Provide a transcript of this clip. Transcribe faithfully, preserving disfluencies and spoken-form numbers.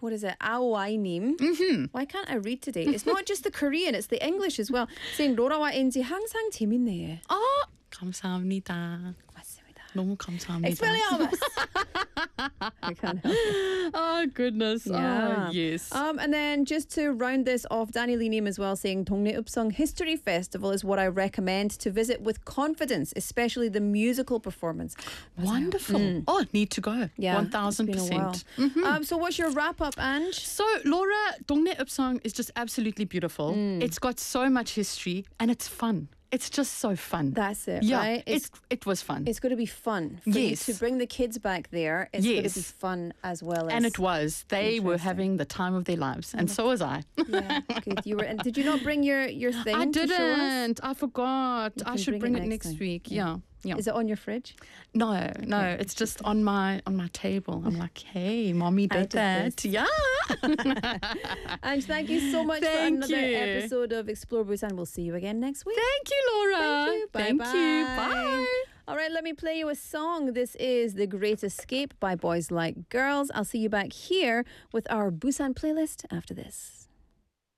what is it? Aoai님. Mm-hmm. Why can't I read today? It's not just the Korean, it's the English as well. Saying 로라와 엔지 항상 재밌네요. 어, 감사합니다. 맞습니다. 너무 감사합니다. Expelliarmus. I can't help it. Oh, goodness. Yeah. Oh, yes. Um, and then just to round this off, Danny Linim as well saying 동네 읍성 History Festival is what I recommend to visit with confidence, especially the musical performance. Wonderful. Mm. Oh, need to go. Yeah, one thousand it's been a while. percent. Mm-hmm. Um, so what's your wrap-up, Ange? So, Laura, 동네 읍성 is just absolutely beautiful. Mm. It's got so much history and it's fun. It's just so fun. That's it, yeah, right? It's, it was fun. It's going to be fun for Yes. you to bring the kids back there. It's going to Yes. be fun as well as. And it was. They were Interesting. having the time of their lives. And so was I. Yeah, good. You were. And did you not bring your your thing? I to show us? didn't. I forgot. You I can should bring bring, it it next next time. week. Yeah. Yeah. Yeah. Is it on your fridge? No, no, it's just on my on my table. I'm like, hey, mommy I did did that. this. Yeah. And thank you so much Thank for another you. episode of Explore Busan. We'll see you again next week. Thank you, Laura. Thank you. Thank Bye-bye. you. Bye. All right, let me play you a song. This is The Great Escape by Boys Like Girls. I'll see you back here with our Busan playlist after this.